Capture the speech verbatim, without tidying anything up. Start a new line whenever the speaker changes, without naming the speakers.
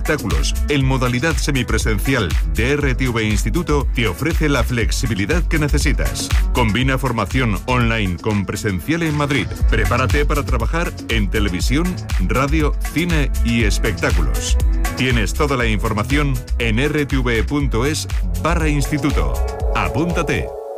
espectáculos, en modalidad semipresencial de R T V Instituto, te ofrece la flexibilidad que necesitas. Combina formación online con presencial en Madrid. Prepárate para trabajar en televisión, radio, cine y espectáculos. Tienes toda la información en r t v punto es barra instituto. Apúntate.